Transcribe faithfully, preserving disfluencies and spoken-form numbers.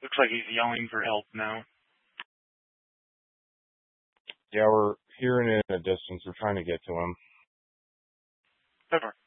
Looks like he's yelling for help now. Yeah, we're hearing it in a distance. We're trying to get to him. Over.